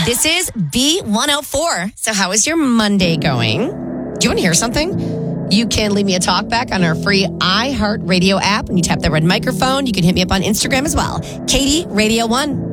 This is B104. So how is your Monday going? Do you want to hear something? You can leave me a talk back on our free iHeartRadio app. When you tap the red microphone, you can hit me up on Instagram as well. Katie, Radio 1.